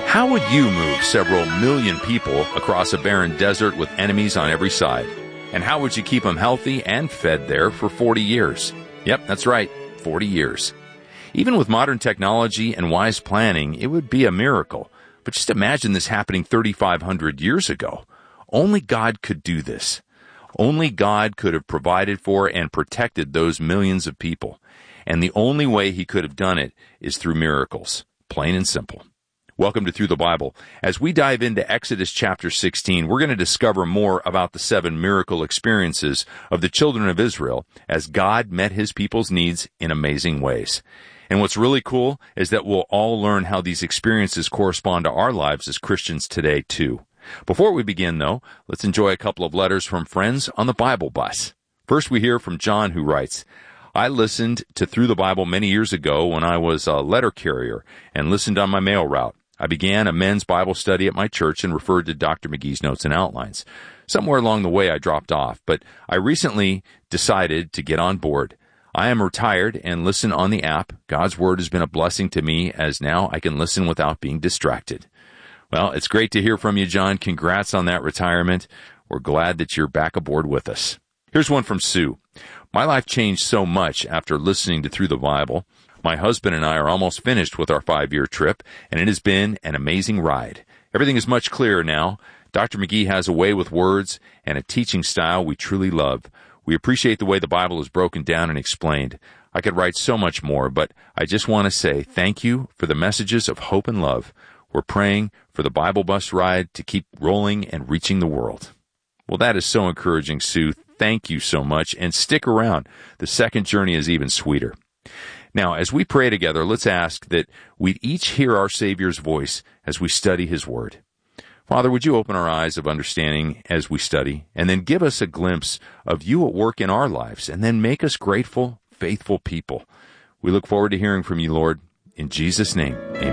How would you move several million people across a barren desert with enemies on every side? And how would you keep them healthy and fed there for 40 years? Yep, that's right, 40 years. Even with modern technology and wise planning, it would be a miracle. But just imagine this happening 3,500 years ago. Only God could do this. Only God could have provided for and protected those millions of people. And the only way he could have done it is through miracles. Plain and simple. Welcome to Through the Bible. As we dive into Exodus chapter 16, we're going to discover more about the 7 miracle experiences of the children of Israel as God met his people's needs in amazing ways. And what's really cool is that we'll all learn how these experiences correspond to our lives as Christians today, too. Before we begin, though, let's enjoy a couple of letters from friends on the Bible bus. First, we hear from John, who writes, I listened to Through the Bible many years ago when I was a letter carrier and listened on my mail route. I began a men's Bible study at my church and referred to Dr. McGee's notes and outlines. Somewhere along the way, I dropped off, but I recently decided to get on board. I am retired and listen on the app. God's Word has been a blessing to me as now I can listen without being distracted. Well, it's great to hear from you, John. Congrats on that retirement. We're glad that you're back aboard with us. Here's one from Sue. My life changed so much after listening to Through the Bible. My husband and I are almost finished with our 5-year trip, and it has been an amazing ride. Everything is much clearer now. Dr. McGee has a way with words and a teaching style we truly love. We appreciate the way the Bible is broken down and explained. I could write so much more, but I just want to say thank you for the messages of hope and love. We're praying for the Bible bus ride to keep rolling and reaching the world. Well, that is so encouraging, Sue. Thank you so much, and stick around. The second journey is even sweeter. Now, as we pray together, let's ask that we'd each hear our Savior's voice as we study his word. Father, would you open our eyes of understanding as we study, and then give us a glimpse of you at work in our lives, and then make us grateful, faithful people. We look forward to hearing from you, Lord. In Jesus' name,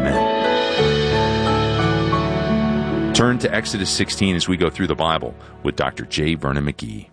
amen. Turn to Exodus 16 as we go through the Bible with Dr. J. Vernon McGee.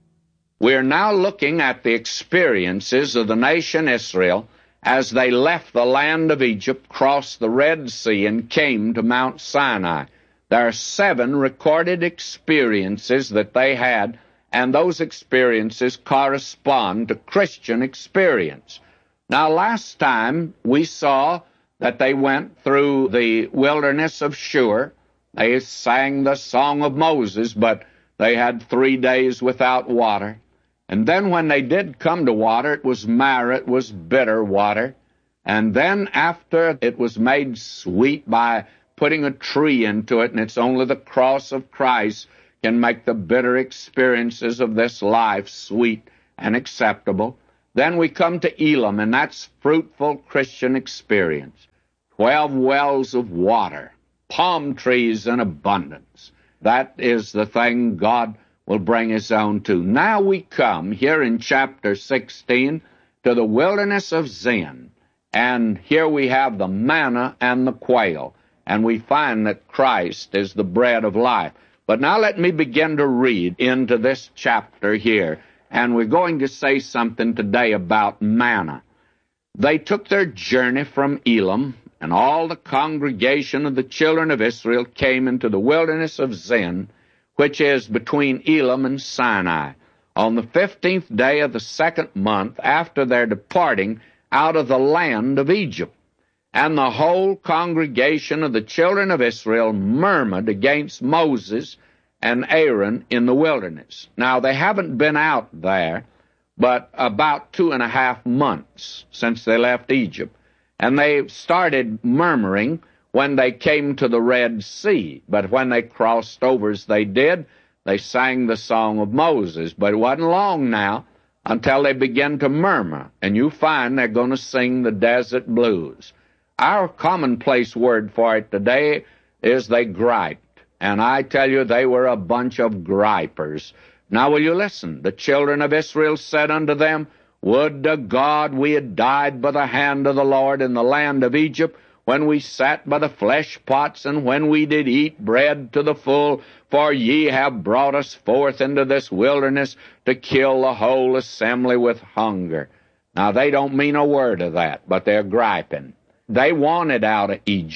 We're now looking at the experiences of the nation Israel as they left the land of Egypt, crossed the Red Sea, and came to Mount Sinai. There are 7 recorded experiences that they had, and those experiences correspond to Christian experience. Now, last time we saw that they went through the wilderness of Shur. They sang the Song of Moses, but they had 3 days without water. And then when they did come to water, it was marrow, it was bitter water. And then after it was made sweet by putting a tree into it, and it's only the cross of Christ can make the bitter experiences of this life sweet and acceptable. Then we come to Elam, and that's fruitful Christian experience. 12 wells of water, palm trees in abundance. That is the thing God will bring his own to. Now we come here in chapter 16 to the wilderness of Zin, and here we have the manna and the quail, and we find that Christ is the bread of life. But now let me begin to read into this chapter here, and we're going to say something today about manna. They took their journey from Elam, and all the congregation of the children of Israel came into the wilderness of Zin, which is between Elam and Sinai, on the 15th day of the 2nd month after their departing out of the land of Egypt. And the whole congregation of the children of Israel murmured against Moses and Aaron in the wilderness. Now, they haven't been out there but about 2.5 months since they left Egypt. And they started murmuring when they came to the Red Sea. But when they crossed over as they did, they sang the Song of Moses. But it wasn't long now until they began to murmur. And you find they're going to sing the desert blues. Our commonplace word for it today is they griped. And I tell you, they were a bunch of gripers. Now will you listen? The children of Israel said unto them, Would to God we had died by the hand of the Lord in the land of Egypt, when we sat by the flesh pots, and when we did eat bread to the full, for ye have brought us forth into this wilderness to kill the whole assembly with hunger. Now, they don't mean a word of that, but they're griping. They wanted out of Egypt.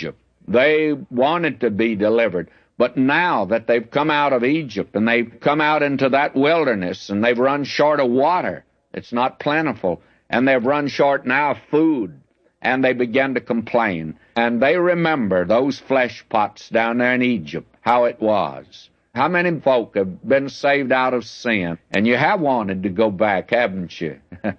They wanted to be delivered. But now that they've come out of Egypt and they've come out into that wilderness and they've run short of water, it's not plentiful, and they've run short now of food, and they begin to complain. And they remember those flesh pots down there in Egypt, how it was. How many folk have been saved out of sin? And you have wanted to go back, haven't you?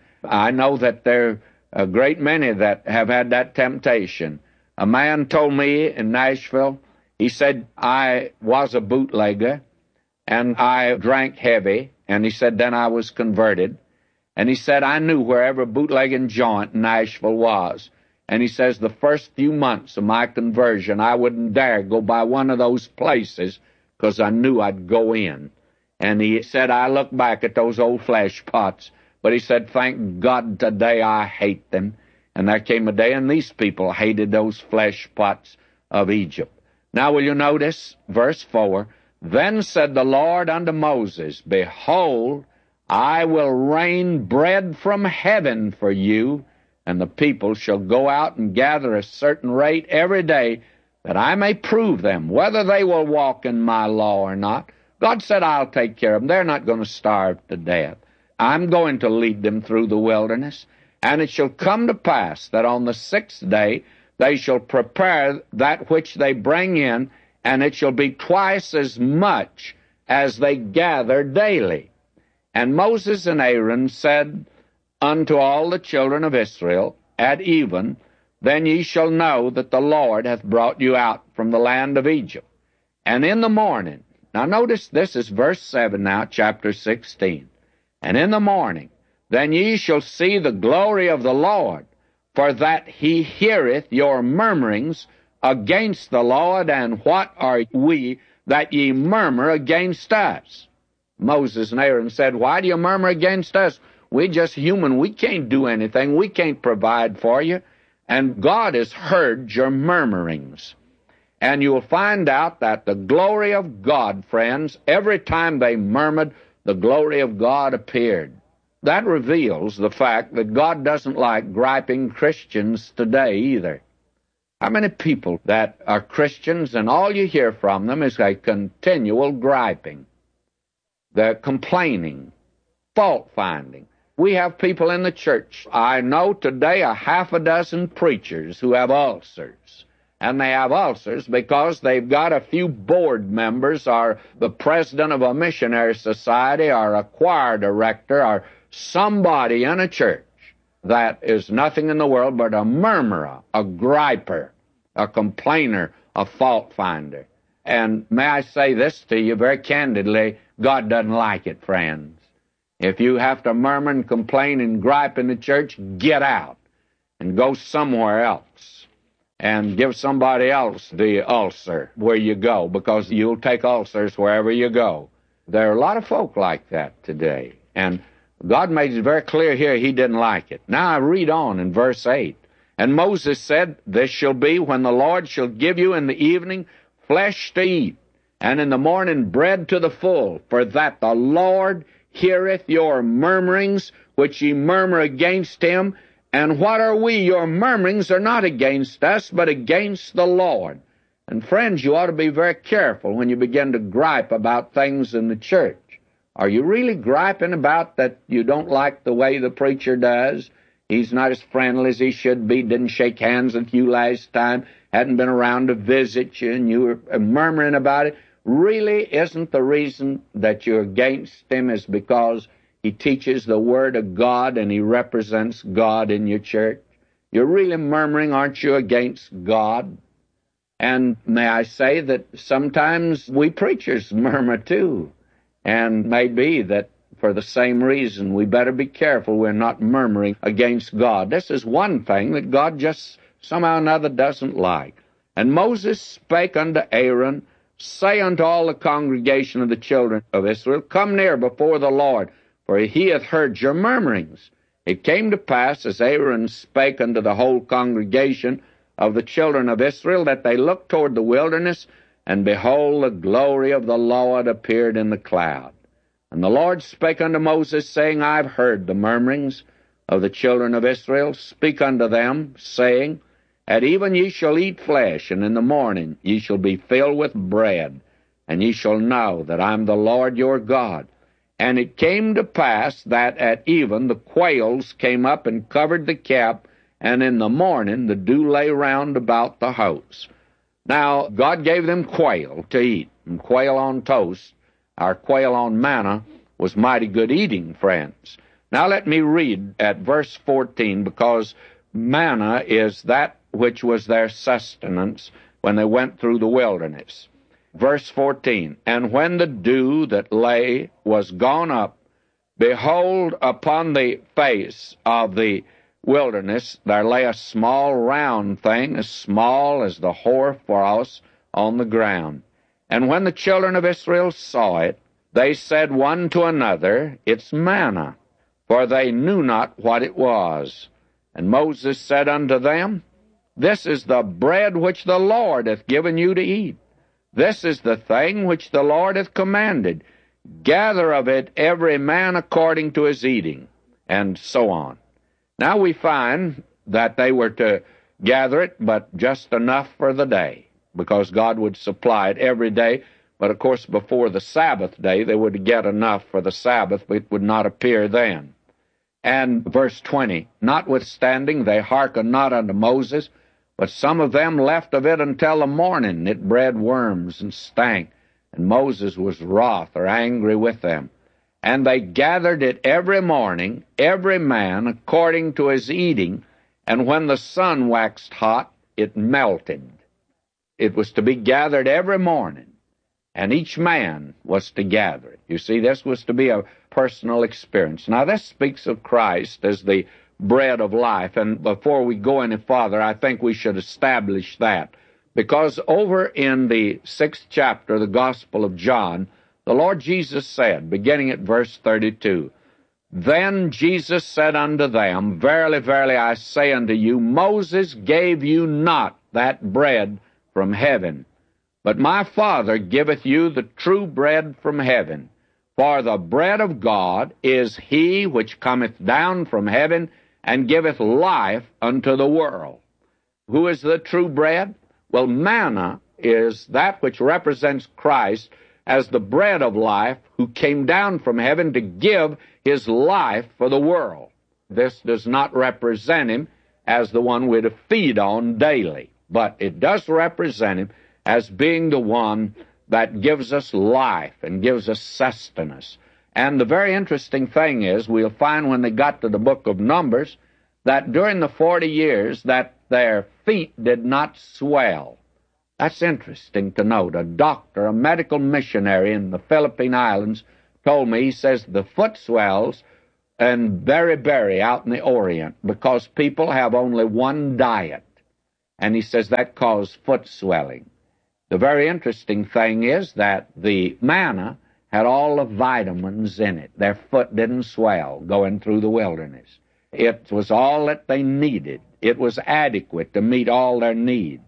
I know that there are a great many that have had that temptation. A man told me in Nashville, he said, I was a bootlegger, and I drank heavy, and he said, then I was converted. And he said, I knew where every bootlegging joint in Nashville was. And he says, the first few months of my conversion, I wouldn't dare go by one of those places because I knew I'd go in. And he said, I look back at those old flesh pots, but he said, thank God today I hate them. And there came a day, and these people hated those flesh pots of Egypt. Now will you notice, verse 4, Then said the Lord unto Moses, Behold, I will rain bread from heaven for you, and the people shall go out and gather a certain rate every day, that I may prove them, whether they will walk in my law or not. God said, I'll take care of them. They're not going to starve to death. I'm going to lead them through the wilderness. And it shall come to pass that on the 6th day they shall prepare that which they bring in, and it shall be twice as much as they gather daily. And Moses and Aaron said unto all the children of Israel, At even, then ye shall know that the Lord hath brought you out from the land of Egypt. And in the morning, now notice this is verse 7 now, chapter 16. And in the morning, then ye shall see the glory of the Lord, for that he heareth your murmurings against the Lord, and what are we that ye murmur against us? Moses and Aaron said, Why do you murmur against us? We're just human. We can't do anything. We can't provide for you. And God has heard your murmurings. And you'll find out that the glory of God, friends, every time they murmured, the glory of God appeared. That reveals the fact that God doesn't like griping Christians today either. How many people that are Christians and all you hear from them is a continual griping? They're complaining, fault-finding. We have people in the church. I know today a half a dozen preachers who have ulcers. And they have ulcers because they've got a few board members or the president of a missionary society or a choir director or somebody in a church that is nothing in the world but a murmurer, a griper, a complainer, a fault-finder. And may I say this to you very candidly, God doesn't like it, friends. If you have to murmur and complain and gripe in the church, get out and go somewhere else and give somebody else the ulcer where you go, because you'll take ulcers wherever you go. There are a lot of folk like that today, and God made it very clear here he didn't like it. Now I read on in verse 8. And Moses said, This shall be when the Lord shall give you in the evening flesh to eat, and in the morning bread to the full, for that the Lord heareth your murmurings, which ye murmur against him. And what are we? Your murmurings are not against us, but against the Lord. And friends, you ought to be very careful when you begin to gripe about things in the church. Are you really griping about that you don't like the way the preacher does? He's not as friendly as he should be, didn't shake hands with you last time, hadn't been around to visit you, and you were murmuring about it. Really isn't the reason that you're against him is because he teaches the Word of God and he represents God in your church? You're really murmuring, aren't you, against God? And may I say that sometimes we preachers murmur too. And maybe that for the same reason we better be careful we're not murmuring against God. This is one thing that God just somehow or another doesn't like. And Moses spake unto Aaron, Say unto all the congregation of the children of Israel, Come near before the Lord, for he hath heard your murmurings. It came to pass, as Aaron spake unto the whole congregation of the children of Israel, that they looked toward the wilderness, and behold, the glory of the Lord appeared in the cloud. And the Lord spake unto Moses, saying, I have heard the murmurings of the children of Israel. Speak unto them, saying, At even ye shall eat flesh, and in the morning ye shall be filled with bread, and ye shall know that I am the Lord your God. And it came to pass that at even the quails came up and covered the camp, and in the morning the dew lay round about the house. Now God gave them quail to eat, and quail on toast, our quail on manna, was mighty good eating, friends. Now let me read at verse 14, because manna is that which was their sustenance when they went through the wilderness. Verse 14, And when the dew that lay was gone up, behold, upon the face of the wilderness there lay a small round thing, as small as the hoarfrost on the ground. And when the children of Israel saw it, they said one to another, It's manna, for they knew not what it was. And Moses said unto them, This is the bread which the Lord hath given you to eat. This is the thing which the Lord hath commanded. Gather of it every man according to his eating, and so on. Now we find that they were to gather it, but just enough for the day, because God would supply it every day. But of course, before the Sabbath day, they would get enough for the Sabbath, but it would not appear then. And verse 20, Notwithstanding, they hearkened not unto Moses, but some of them left of it until the morning. It bred worms and stank, and Moses was wroth or angry with them. And they gathered it every morning, every man according to his eating, and when the sun waxed hot, it melted. It was to be gathered every morning, and each man was to gather it. You see, this was to be a personal experience. Now, this speaks of Christ as the bread of life, and before we go any farther, I think we should establish that, because over in the 6th chapter of the Gospel of John, the Lord Jesus said, beginning at verse 32, Then Jesus said unto them, Verily, verily, I say unto you, Moses gave you not that bread from heaven, but my Father giveth you the true bread from heaven. For the bread of God is he which cometh down from heaven, and giveth life unto the world. Who is the true bread? Well, manna is that which represents Christ as the bread of life, who came down from heaven to give his life for the world. This does not represent him as the one we're to feed on daily, but it does represent him as being the one that gives us life and gives us sustenance. And the very interesting thing is, we'll find when they got to the book of Numbers, that during the 40 years that their feet did not swell. That's interesting to note. A doctor, a medical missionary in the Philippine Islands, told me, he says, the foot swells in Beriberi out in the Orient because people have only one diet. And he says that caused foot swelling. The very interesting thing is that the manna had all the vitamins in it. Their foot didn't swell going through the wilderness. It was all that they needed. It was adequate to meet all their needs.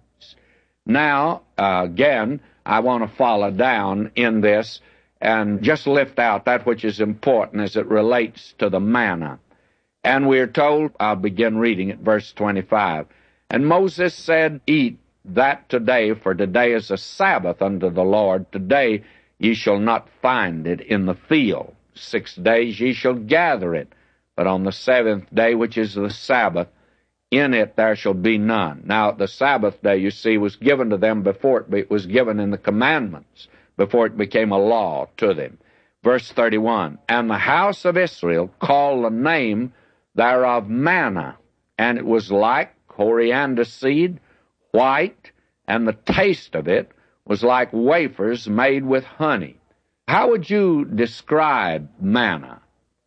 Now, again, I want to follow down in this and just lift out that which is important as it relates to the manna. And we're told, I'll begin reading at verse 25, And Moses said, Eat that today, for today is a Sabbath unto the Lord. Today ye shall not find it in the field. 6 days ye shall gather it, but on the 7th day, which is the Sabbath, in it there shall be none. Now, the Sabbath day, you see, was given to them before it was given in the commandments, before it became a law to them. Verse 31, And the house of Israel called the name thereof manna, and it was like coriander seed, white, and the taste of it was like wafers made with honey. How would you describe manna?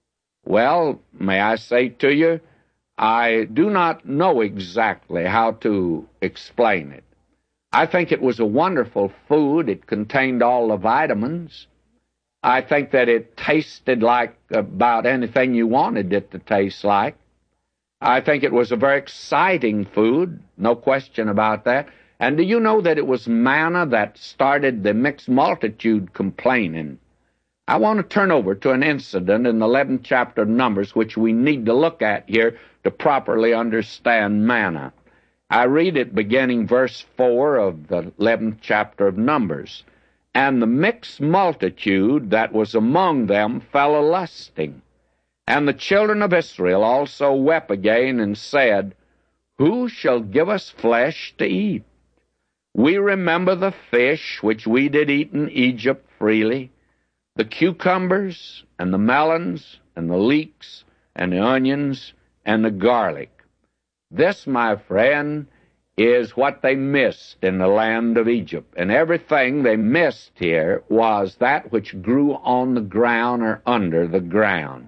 Well, may I say to you, I do not know exactly how to explain it. I think it was a wonderful food. It contained all the vitamins. I think that it tasted like about anything you wanted it to taste like. I think it was a very exciting food, no question about that. And do you know that it was manna that started the mixed multitude complaining? I want to turn over to an incident in the 11th chapter of Numbers, which we need to look at here to properly understand manna. I read it beginning verse 4 of the 11th chapter of Numbers. And the mixed multitude that was among them fell a-lusting. And the children of Israel also wept again and said, Who shall give us flesh to eat? We remember the fish which we did eat in Egypt freely, the cucumbers and the melons and the leeks and the onions and the garlic. This, my friend, is what they missed in the land of Egypt. And everything they missed here was that which grew on the ground or under the ground.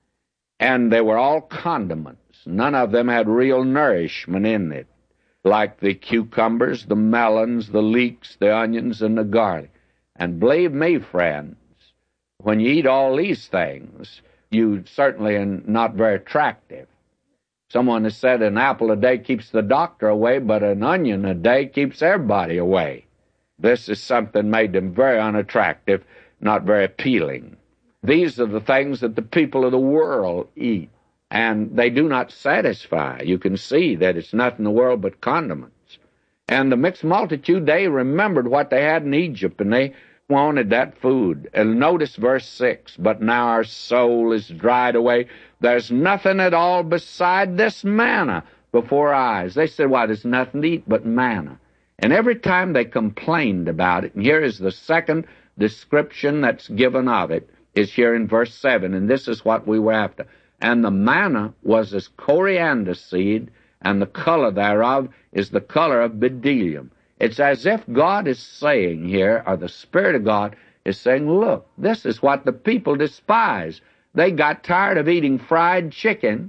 And they were all condiments. None of them had real nourishment in it, like the cucumbers, the melons, the leeks, the onions, and the garlic. And believe me, friends, when you eat all these things, you certainly are not very attractive. Someone has said an apple a day keeps the doctor away, but an onion a day keeps everybody away. This is something made them very unattractive, not very appealing. These are the things that the people of the world eat, and they do not satisfy. You can see that it's nothing in the world but condiments. And the mixed multitude, they remembered what they had in Egypt, and they wanted that food. And notice verse 6, But now our soul is dried away. There's nothing at all beside this manna before our eyes. They said, why, there's nothing to eat but manna. And every time they complained about it, and here is the second description that's given of it, is here in verse 7, and this is what we were after. And the manna was as coriander seed, and the color thereof is the color of bdellium. It's as if God is saying here, or the Spirit of God is saying, look, this is what the people despise. They got tired of eating fried chicken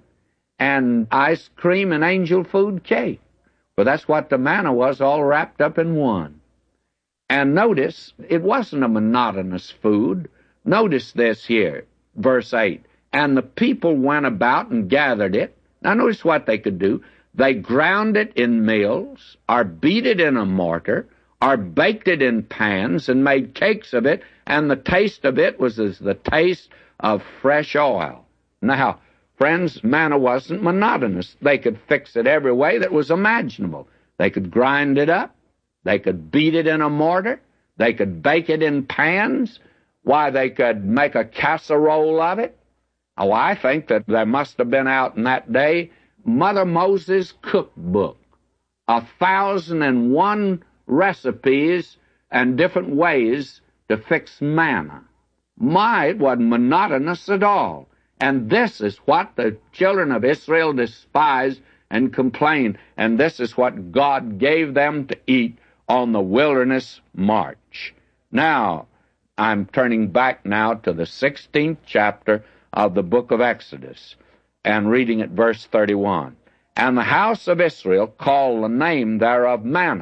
and ice cream and angel food cake. But that's what the manna was, all wrapped up in one. And notice, it wasn't a monotonous food. Notice this here, verse 8. And the people went about and gathered it. Now notice what they could do. They ground it in mills, or beat it in a mortar, or baked it in pans, and made cakes of it, and the taste of it was as the taste of fresh oil. Now, friends, manna wasn't monotonous. They could fix it every way that was imaginable. They could grind it up. They could beat it in a mortar. They could bake it in pans. Why, they could make a casserole of it. Oh, I think that there must have been out in that day Mother Moses' cookbook, 1,001 recipes and different ways to fix manna. My, it wasn't monotonous at all. And this is what the children of Israel despised and complained, and this is what God gave them to eat on the wilderness march. Now, I'm turning back now to the 16th chapter of the book of Exodus, and reading at verse 31. And the house of Israel called the name thereof manna.